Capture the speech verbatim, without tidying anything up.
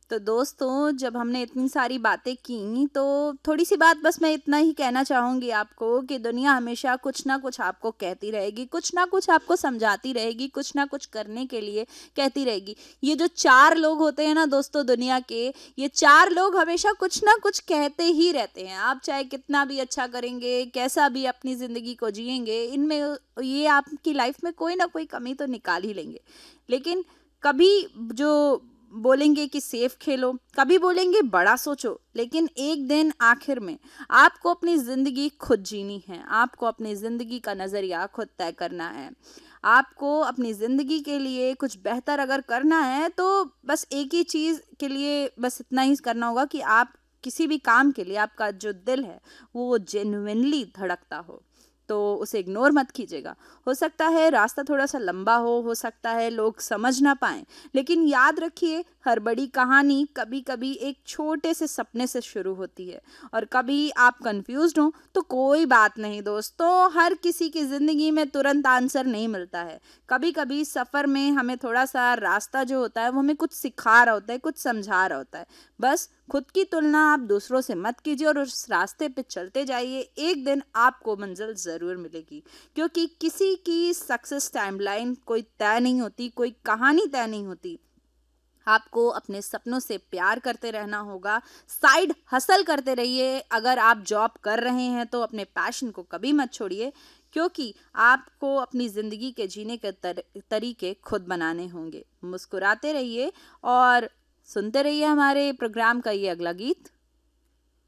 तो दोस्तों, जब हमने इतनी सारी बातें की तो थोड़ी सी बात बस मैं इतना ही कहना चाहूँगी आपको कि दुनिया हमेशा कुछ ना कुछ आपको कहती रहेगी, कुछ ना कुछ आपको समझाती रहेगी, कुछ ना कुछ करने के लिए कहती रहेगी। ये जो चार लोग होते हैं ना दोस्तों दुनिया के, ये चार लोग हमेशा कुछ ना कुछ कहते ही रहते हैं। आप चाहे कितना भी अच्छा करेंगे, कैसा भी अपनी ज़िंदगी को जिएँगे, इनमें ये आपकी लाइफ में कोई ना कोई कमी तो निकाल ही लेंगे। लेकिन कभी जो बोलेंगे कि सेफ खेलो, कभी बोलेंगे बड़ा सोचो, लेकिन एक दिन आखिर में आपको अपनी ज़िंदगी खुद जीनी है, आपको अपनी ज़िंदगी का नज़रिया खुद तय करना है। आपको अपनी ज़िंदगी के लिए कुछ बेहतर अगर करना है तो बस एक ही चीज़ के लिए बस इतना ही करना होगा कि आप किसी भी काम के लिए आपका जो दिल है वो जेन्युइनली धड़कता हो, तो उसे इग्नोर मत कीजिएगा। हो सकता है रास्ता थोड़ा-सा लंबा हो, हो सकता है लोग समझ ना पाएँ, लेकिन याद रखिए हर बड़ी कहानी कभी-कभी एक छोटे से सपने से शुरू होती है। और कभी आप कन्फ्यूज़्ड हो तो कोई बात नहीं दोस्तों, हर किसी की ज़िंदगी में तुरंत आंसर नहीं मिलता है। कभी-कभी सफ़र में हमें थोड़ा-सा रास्ता जो होता है वो हमें कुछ सिखा रहा होता है, कुछ समझा रहा होता है। बस खुद की तुलना आप दूसरों से मत कीजिए और उस रास्ते पे चलते जाइए, एक दिन आपको मंज़िल ज़रूर मिलेगी। क्योंकि किसी की सक्सेस टाइमलाइन कोई तय नहीं होती, कोई कहानी तय नहीं होती। आपको अपने सपनों से प्यार करते रहना होगा, साइड हसल करते रहिए। अगर आप जॉब कर रहे हैं तो अपने पैशन को कभी मत छोड़िए, क्योंकि आपको अपनी ज़िंदगी के जीने के तर, तरीके खुद बनाने होंगे। मुस्कुराते रहिए और सुनते रहिए हमारे प्रोग्राम का ये अगला गीत।